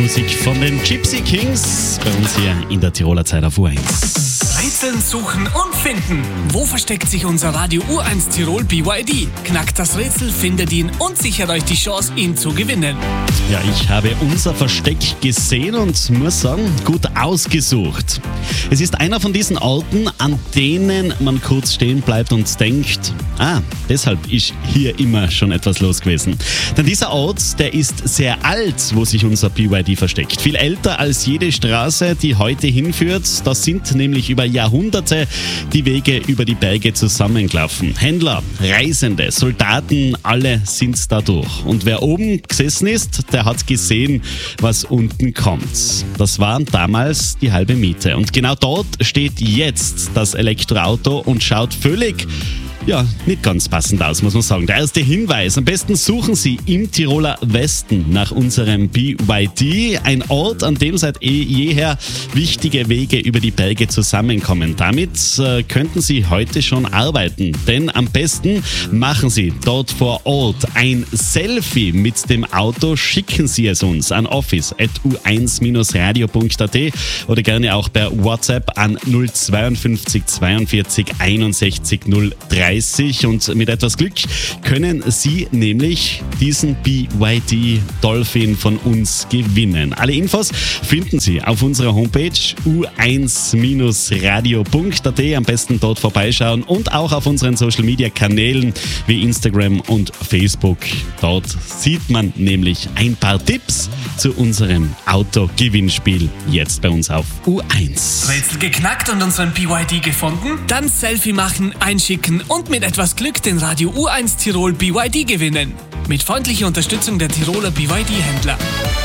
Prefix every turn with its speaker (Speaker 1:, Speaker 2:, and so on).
Speaker 1: Musik von den Gypsy Kings bei uns hier in der Tiroler Zeit auf U1.
Speaker 2: Rätseln, suchen und finden. Wo versteckt sich unser Radio U1 Tirol BYD? Knackt das Rätsel, findet ihn und sichert euch die Chance, ihn zu gewinnen.
Speaker 1: Ja, ich habe unser Versteck gesehen und muss sagen, gut ausgesucht. Es ist einer von diesen Orten, an denen man kurz stehen bleibt und denkt, deshalb ist hier immer schon etwas los gewesen. Denn dieser Ort, der ist sehr alt, wo sich unser BYD versteckt. Viel älter als jede Straße, die heute hinführt. Das sind nämlich über Jahrhunderte die Wege über die Berge zusammengelaufen. Händler, Reisende, Soldaten, alle sind da durch. Und wer oben gesessen ist, der hat gesehen, was unten kommt. Das war damals die halbe Miete. Und genau dort steht jetzt das Elektroauto und schaut völlig nicht ganz passend aus, muss man sagen. Der erste Hinweis: Am besten suchen Sie im Tiroler Westen nach unserem BYD, ein Ort, an dem seit jeher wichtige Wege über die Berge zusammenkommen. Damit könnten Sie heute schon arbeiten, denn am besten machen Sie dort vor Ort ein Selfie mit dem Auto, schicken Sie es uns an office@u1-radio.at oder gerne auch per WhatsApp an 052 42 61 030. Und mit etwas Glück können Sie nämlich diesen BYD Dolphin von uns gewinnen. Alle Infos finden Sie auf unserer Homepage u1-radio.at. Am besten dort vorbeischauen und auch auf unseren Social Media Kanälen wie Instagram und Facebook. Dort sieht man nämlich ein paar Tipps zu unserem Autogewinnspiel jetzt bei uns auf U1.
Speaker 2: Rätsel geknackt und unseren BYD gefunden? Dann Selfie machen, einschicken und mit etwas Glück den Radio U1 Tirol BYD gewinnen. Mit freundlicher Unterstützung der Tiroler BYD-Händler.